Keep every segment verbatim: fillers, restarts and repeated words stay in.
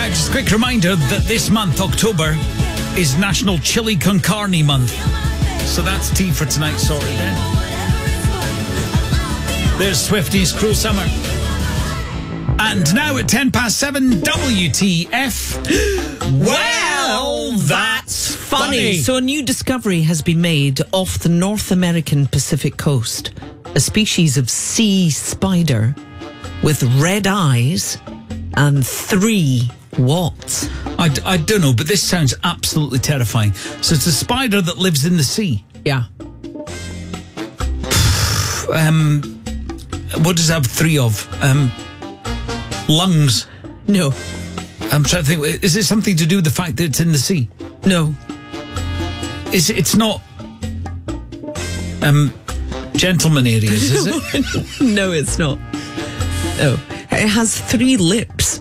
Now, just a quick reminder that this month, October, is National Chili Con Carne month. So that's tea for tonight sorted then. There's Swifty's Cruel Summer. And now at ten past seven, W T F. Well, that's funny. funny. So a new discovery has been made off the North American Pacific coast. A species of sea spider with red eyes and three what? I, I don't know, but this sounds absolutely terrifying. So it's a spider that lives in the sea. Yeah. Um, what does it have three of? Um, lungs. No. I'm trying to think. Is it something to do with the fact that it's in the sea? No. Is it, it's not um, gentleman areas, is it? No, it's not. No. It has three lips.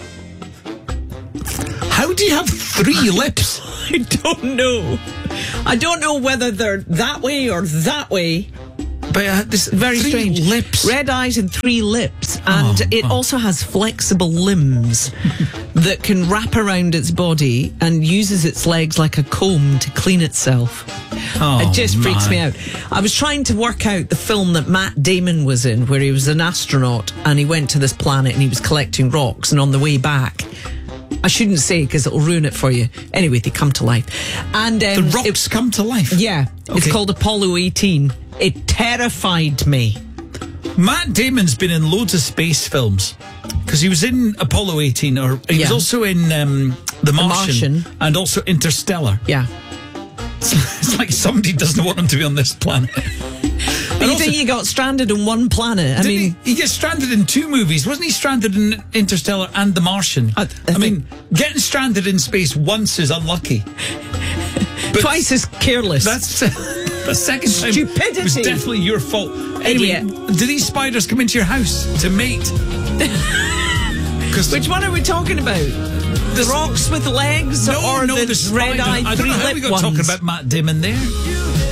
How do you have three lips? I don't know. I don't know whether they're that way or that way. But uh, this very three strange. Lips. Red eyes and three lips, and oh, it oh. also has flexible limbs that can wrap around its body and uses its legs like a comb to clean itself. Oh, it just freaks my. me out. I was trying to work out the film that Matt Damon was in, where he was an astronaut and he went to this planet and he was collecting rocks, and on the way back, I shouldn't say because it'll ruin it for you. Anyway, they come to life. And um, the rocks it, come to life? Yeah. Okay. It's called Apollo eighteen. It terrified me. Matt Damon's been in loads of space films because he was in Apollo eighteen, or he yeah. was also in um, The, Martian, The Martian and also Interstellar. Yeah. It's, it's like somebody doesn't want him to be on this planet. But you think he got stranded on one planet? I mean, he, he gets stranded in two movies. Wasn't he stranded in Interstellar and The Martian? I, I, I mean, getting stranded in space once is unlucky. But twice is careless. That's the second time. Stupidity. It was definitely your fault. Anyway, Idiot. do these spiders come into your house to mate? Which one are we talking about? The rocks with legs, no, or no, the, the red-eyed I don't know how we three-lip got ones? talking about Matt Damon there.